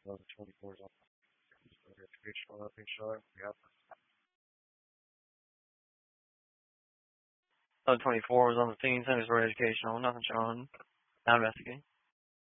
1124 is on. Page 4. We have 1124 was on the Teen Centers for Educational. Nothing, Sean. Not investigating.